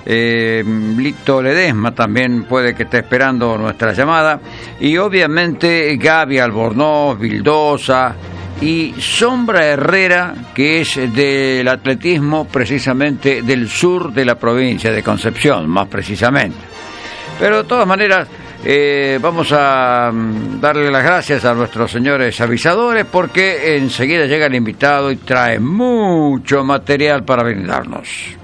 Lito Ledesma también puede que esté esperando nuestra llamada, y obviamente Gaby Albornoz, Vildosa y Sombra Herrera, que es del atletismo precisamente del sur de la provincia de Concepción, más precisamente. Pero de todas maneras, vamos a darle las gracias a nuestros señores avisadores, porque enseguida llega el invitado y trae mucho material para brindarnos.